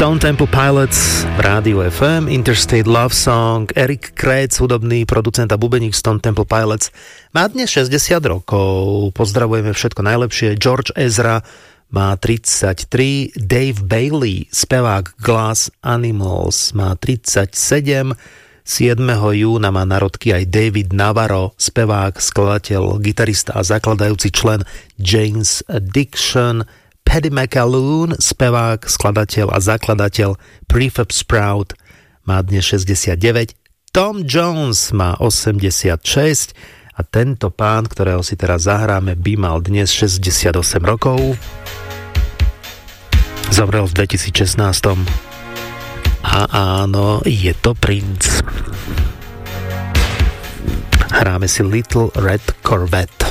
Stone Temple Pilots v rádiu FM, Interstate Love Song. Eric Kretz, hudobný producent a bubeník Stone Temple Pilots, má dnes 60 rokov. Pozdravujeme všetko najlepšie. George Ezra má 33, Dave Bailey, spevák Glass Animals, má 37, 7. júna má narodky aj David Navarro, spevák, skladateľ, gitarista a zakladajúci člen Jane's Addiction. Paddy McAloon, spevák, skladateľ a zakladateľ Prefab Sprout, má dnes 69. Tom Jones má 86 a tento pán, ktorého si teraz zahráme, by mal dnes 68 rokov. Zomrel v 2016. A áno, je to Prince. Hráme si Little Red Corvette.